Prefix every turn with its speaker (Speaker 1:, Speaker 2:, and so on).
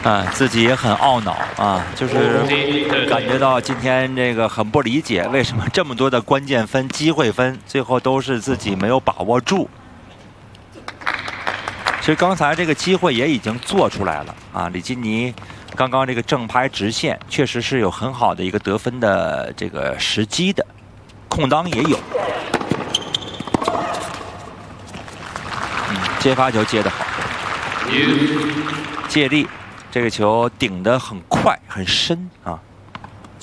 Speaker 1: 啊，自己也很懊恼啊，就是感觉到今天这个很不理解，为什么这么多的关键分、机会分，最后都是自己没有把握住。其实刚才这个机会也已经做出来了啊，李金妮刚刚这个正拍直线确实是有很好的一个得分的这个时机的，空当也有。接发球接得好，借力。这个球顶得很快很深啊！